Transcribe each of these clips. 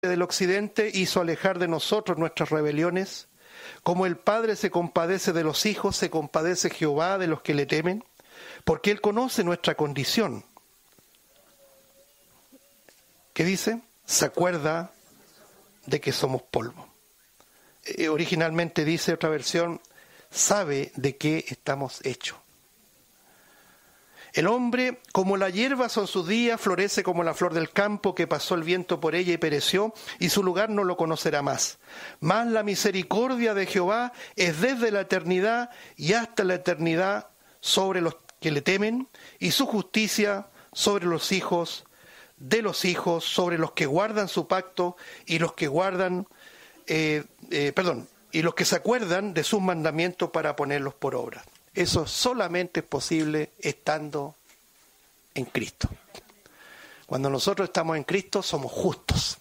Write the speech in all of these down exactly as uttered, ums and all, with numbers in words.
del occidente hizo alejar de nosotros nuestras rebeliones. Como el Padre se compadece de los hijos, se compadece Jehová de los que le temen, porque Él conoce nuestra condición. ¿Qué dice? Se acuerda de que somos polvo. Eh, originalmente dice otra versión, sabe de qué estamos hechos. El hombre, como la hierba son sus días, florece como la flor del campo, que pasó el viento por ella y pereció, y su lugar no lo conocerá más. Mas la misericordia de Jehová es desde la eternidad y hasta la eternidad sobre los que le temen, y su justicia sobre los hijos de los hijos, sobre los que guardan su pacto y los que guardan, eh, eh, perdón, y los que se acuerdan de sus mandamientos para ponerlos por obra. Eso solamente es posible estando en Cristo. Cuando nosotros estamos en Cristo somos justos.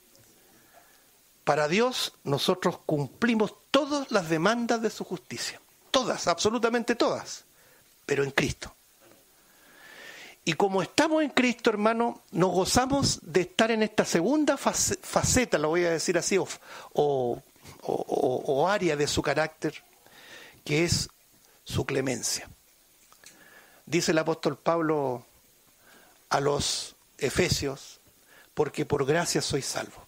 Para Dios nosotros cumplimos todas las demandas de su justicia. Todas, absolutamente todas. Pero en Cristo. Y como estamos en Cristo, hermano, nos gozamos de estar en esta segunda faceta, lo voy a decir así, o, o, o, o área de su carácter, que es su clemencia. Dice el apóstol Pablo a los Efesios, porque por gracia sois salvos.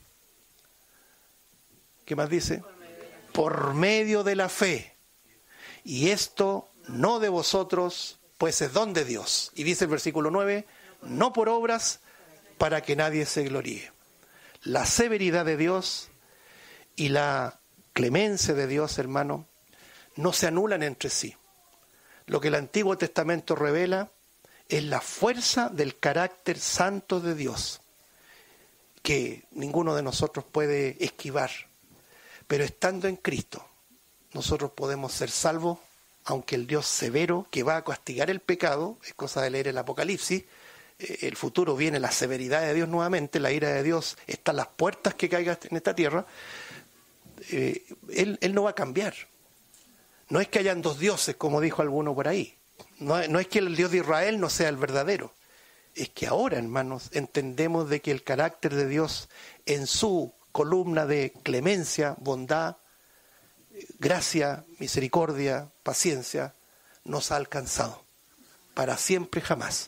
¿Qué más dice? Por medio de la fe. Y esto no de vosotros, pues es don de Dios. Y dice el versículo nueve, no por obras, para que nadie se gloríe. La severidad de Dios y la clemencia de Dios, hermano, no se anulan entre sí. Lo que el Antiguo Testamento revela es la fuerza del carácter santo de Dios, que ninguno de nosotros puede esquivar. Pero estando en Cristo, nosotros podemos ser salvos, aunque el Dios severo que va a castigar el pecado, es cosa de leer el Apocalipsis, eh, el futuro viene la severidad de Dios nuevamente, la ira de Dios está a las puertas que caiga en esta tierra, eh, él, él no va a cambiar. No es que hayan dos dioses, como dijo alguno por ahí. No, no es que el Dios de Israel no sea el verdadero. Es que ahora, hermanos, entendemos de que el carácter de Dios en su columna de clemencia, bondad, gracia, misericordia, paciencia, nos ha alcanzado para siempre jamás.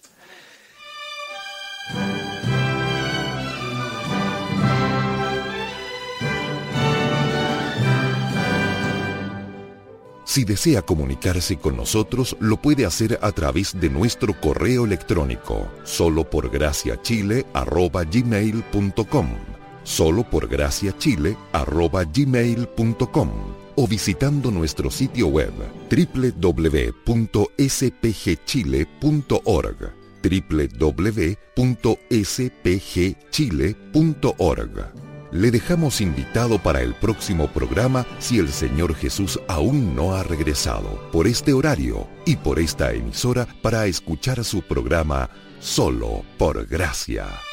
Si desea comunicarse con nosotros, lo puede hacer a través de nuestro correo electrónico, solo por gracia chile arroba gmail punto com, solo por gracia chile arroba gmail punto com, o visitando nuestro sitio web doble u doble u doble u punto s p g chile punto org, doble u doble u doble u punto s p g chile punto org. Le dejamos invitado para el próximo programa si el Señor Jesús aún no ha regresado, por este horario y por esta emisora, para escuchar su programa Solo por Gracia.